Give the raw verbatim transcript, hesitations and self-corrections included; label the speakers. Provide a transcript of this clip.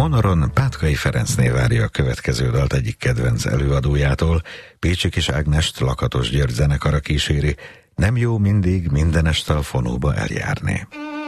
Speaker 1: Monoron Pátkai Ferencné várja a következő dalt egyik kedvenc előadójától, Pécsi Kis Ágnest Lakatos György zenekara kíséri, nem jó mindig minden este a fonóba eljárni.